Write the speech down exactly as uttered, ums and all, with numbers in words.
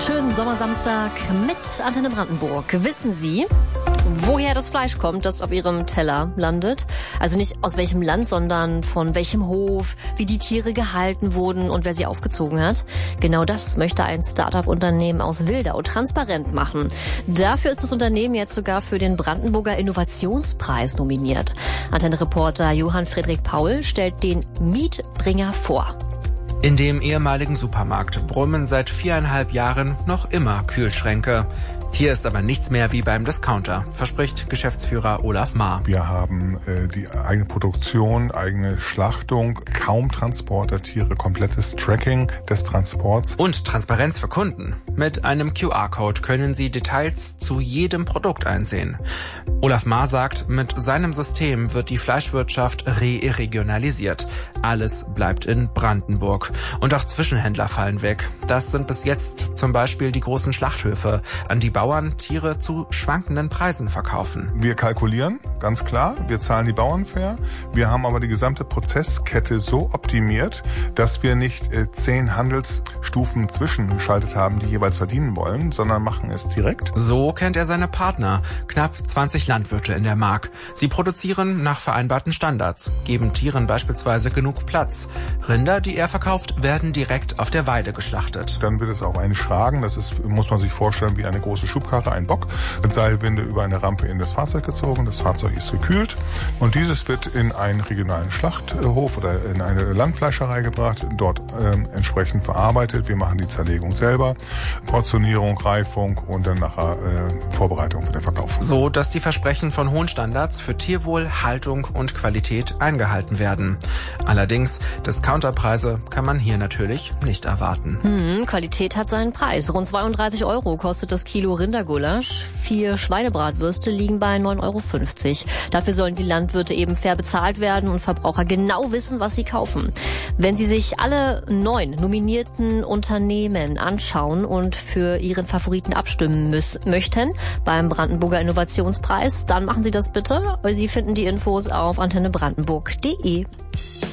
schönen Sommersamstag mit Antenne Brandenburg. Wissen Sie, woher das Fleisch kommt, das auf Ihrem Teller landet? Also nicht aus welchem Land, sondern von welchem Hof, wie die Tiere gehalten wurden und wer sie aufgezogen hat. Genau das möchte ein Start-up-Unternehmen aus Wildau transparent machen. Dafür ist das Unternehmen jetzt sogar für den Brandenburger Innovationspreis nominiert. Antenne-Reporter Johann Friedrich Paul stellt den Mietbringer vor. In dem ehemaligen Supermarkt brummen seit viereinhalb Jahren noch immer Kühlschränke. Hier ist aber nichts mehr wie beim Discounter, verspricht Geschäftsführer Olaf Maar. Wir haben äh, die eigene Produktion, eigene Schlachtung, kaum Transport der Tiere, komplettes Tracking des Transports. Und Transparenz für Kunden. Mit einem Q R-Code können Sie Details zu jedem Produkt einsehen. Olaf Maar sagt, mit seinem System wird die Fleischwirtschaft re-regionalisiert. Alles bleibt in Brandenburg. Und auch Zwischenhändler fallen weg. Das sind bis jetzt zum Beispiel die großen Schlachthöfe, an die Bauern Tiere zu schwankenden Preisen verkaufen. Wir kalkulieren, ganz klar. Wir zahlen die Bauern fair. Wir haben aber die gesamte Prozesskette so optimiert, dass wir nicht äh, zehn Handelsstufen zwischengeschaltet haben, die jeweils verdienen wollen, sondern machen es direkt. So kennt er seine Partner. Knapp zwanzig Landwirte in der Mark. Sie produzieren nach vereinbarten Standards, geben Tieren beispielsweise genug Platz. Rinder, die er verkauft, werden direkt auf der Weide geschlachtet. Dann wird es auf einen Schragen. Das ist, muss man sich vorstellen, wie eine große Schubkarre, ein Bock, mit Seilwinde über eine Rampe in das Fahrzeug gezogen. Das Fahrzeug ist gekühlt und dieses wird in einen regionalen Schlachthof oder in eine Landfleischerei gebracht, dort ähm, entsprechend verarbeitet. Wir machen die Zerlegung selber, Portionierung, Reifung und dann nachher äh, Vorbereitung für den Verkauf. So, dass die Versprechen von hohen Standards für Tierwohl, Haltung und Qualität eingehalten werden. Allerdings, Discounterpreise kann man hier natürlich nicht erwarten. Hm, Qualität hat seinen Preis. Rund zweiunddreißig Euro kostet das Kilo Rindergulasch. Vier Schweinebratwürste liegen bei neun Euro fünfzig. Dafür sollen die Landwirte eben fair bezahlt werden und Verbraucher genau wissen, was sie kaufen. Wenn Sie sich alle neun nominierten Unternehmen anschauen und für Ihren Favoriten abstimmen müssen, möchten beim Brandenburger Innovationspreis, dann machen Sie das bitte. Sie finden die Infos auf antenne brandenburg punkt de.